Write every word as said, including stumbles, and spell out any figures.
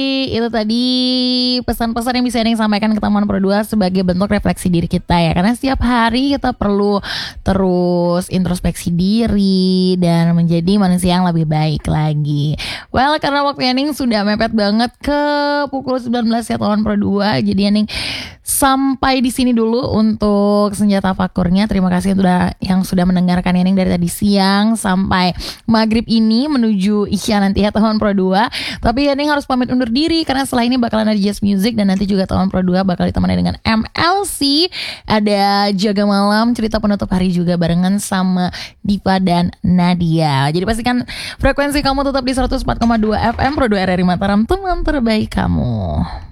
Itu tadi pesan-pesan yang bisa Neng sampaikan ke teman Pro dua sebagai bentuk refleksi diri kita ya. Karena setiap hari kita perlu terus introspeksi diri dan menjadi manusia yang lebih baik lagi. Well, karena waktu Neng sudah mepet banget ke pukul sembilan belas ya teman Pro dua. Jadi Neng sampai di sini dulu untuk senjata fakurnya. Terima kasih sudah yang sudah mendengarkan Neng dari tadi siang sampai maghrib ini menuju isya nanti ya teman Pro dua. Tapi Neng harus pamit undur diri karena setelah ini bakalan ada Jazz Music dan nanti juga teman Pro dua bakal ditemani dengan M L C, ada Jaga Malam, cerita penutup hari juga barengan sama Diva dan Nadia. Jadi pastikan frekuensi kamu tetap di seratus empat koma dua F M Pro dua R R I Mataram, teman terbaik kamu.